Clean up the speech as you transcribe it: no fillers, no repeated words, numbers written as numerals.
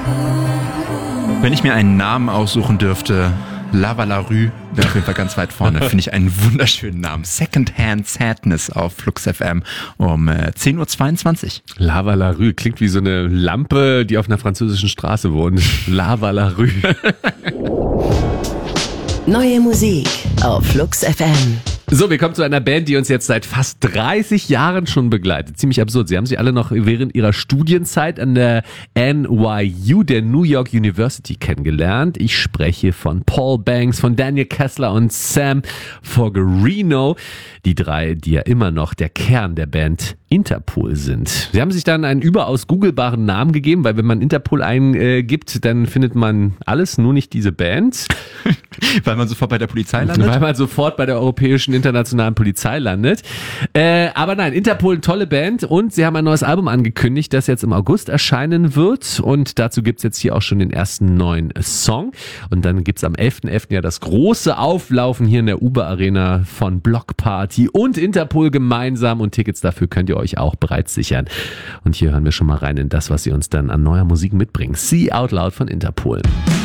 Wenn ich mir einen Namen aussuchen dürfte, Lava La Rue wäre auf jeden Fall ganz weit vorne. Finde ich einen wunderschönen Namen. Secondhand Sadness auf Flux FM um 10.22 Uhr. Lava La Rue klingt wie so eine Lampe, die auf einer französischen Straße wohnt. Lava La Rue. Neue Musik auf Flux FM. So, wir kommen zu einer Band, die uns jetzt seit fast 30 Jahren schon begleitet. Ziemlich absurd. Sie haben sie alle noch während ihrer Studienzeit an der NYU, der New York University, kennengelernt. Ich spreche von Paul Banks, von Daniel Kessler und Sam Fogarino. Die drei, die ja immer noch der Kern der Band Interpol sind. Sie haben sich dann einen überaus googelbaren Namen gegeben, weil wenn man Interpol eingibt, dann findet man alles, nur nicht diese Band. Weil man sofort bei der Polizei landet? Weil man sofort bei der Europäischen Internationalen Polizei landet. Aber nein, Interpol, tolle Band, und sie haben ein neues Album angekündigt, das jetzt im August erscheinen wird, und dazu gibt's jetzt hier auch schon den ersten neuen Song, und dann gibt's am 11.11. ja das große Auflaufen hier in der Uber Arena von Block Party und Interpol gemeinsam, und Tickets dafür könnt ihr euch auch bereits sichern. Und hier hören wir schon mal rein in das, was sie uns dann an neuer Musik mitbringen. See Out Loud von Interpol.